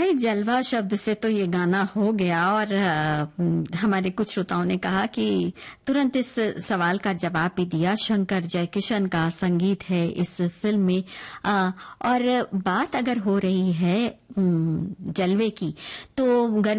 भाई जलवा शब्द से तो ये गाना हो गया और हमारे कुछ श्रोताओं ने कहा कि तुरंत इस सवाल का जवाब भी दिया। शंकर जयकिशन का संगीत है इस फिल्म में। और बात अगर हो रही है जलवे की, तो